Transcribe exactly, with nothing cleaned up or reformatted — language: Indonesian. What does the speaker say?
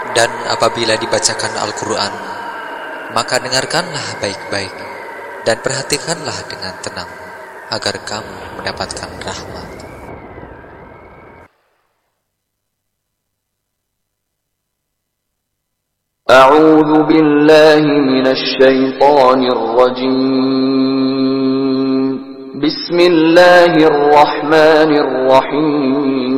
Dan apabila dibacakan Al-Quran, maka dengarkanlah baik-baik dan perhatikanlah dengan tenang, agar kamu mendapatkan rahmat. A'udzu billahi minasy syaithanir rajim. Bismillahirrahmanirrahim.